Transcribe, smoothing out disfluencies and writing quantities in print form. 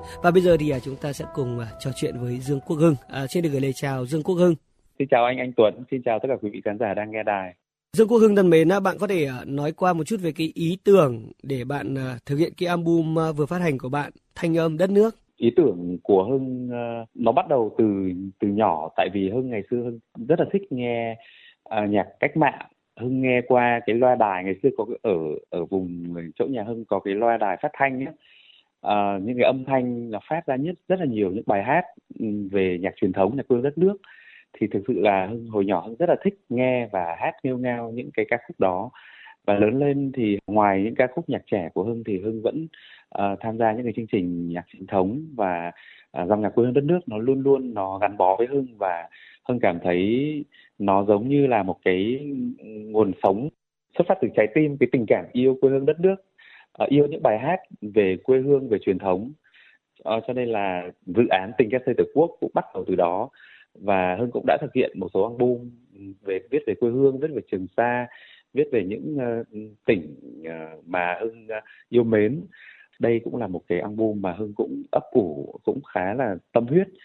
Và bây giờ thì chúng ta sẽ cùng trò chuyện với Dương Quốc Hưng. Xin được gửi lời chào Dương Quốc Hưng. Xin chào anh Tuấn, xin chào tất cả quý vị khán giả đang nghe đài. Dương Quốc Hưng thân mến, bạn có thể nói qua một chút về cái ý tưởng để bạn thực hiện cái album vừa phát hành của bạn, Thanh âm đất nước? Ý tưởng của Hưng nó bắt đầu từ nhỏ, tại vì Hưng ngày xưa Hưng rất là thích nghe nhạc cách mạng. Hưng nghe qua cái loa đài, ngày xưa có ở vùng chỗ nhà Hưng có cái loa đài phát thanh ấy. Những cái âm thanh nó phát ra rất là nhiều những bài hát về nhạc truyền thống, nhạc quê hương đất nước. Thì thực sự là Hưng hồi nhỏ Hưng rất là thích nghe và hát nghêu ngao những cái ca khúc đó. Và lớn lên thì ngoài những ca khúc nhạc trẻ của Hưng thì Hưng vẫn tham gia những cái chương trình nhạc truyền thống, và dòng nhạc quê hương đất nước nó luôn luôn nó gắn bó với Hưng, và Hưng cảm thấy nó giống như là một cái nguồn sống xuất phát từ trái tim, cái tình cảm yêu quê hương đất nước, yêu những bài hát về quê hương, về truyền thống. Cho nên là dự án Tình ca xây Tổ quốc cũng bắt đầu từ đó. Và Hưng cũng đã thực hiện một số album viết về quê hương, viết về Trường Sa, viết về những tỉnh mà Hưng yêu mến. Đây cũng là một cái album mà Hưng cũng ấp ủ, cũng khá là tâm huyết.